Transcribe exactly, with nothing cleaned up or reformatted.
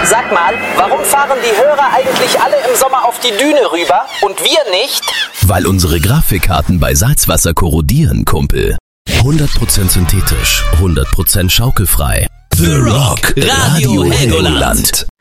Sag mal, warum fahren die Hörer eigentlich alle im Sommer auf die Düne rüber und wir nicht? Weil unsere Grafikkarten bei Salzwasser korrodieren, Kumpel. hundert Prozent synthetisch, hundert Prozent schaukelfrei. The Rock Radio Helgoland.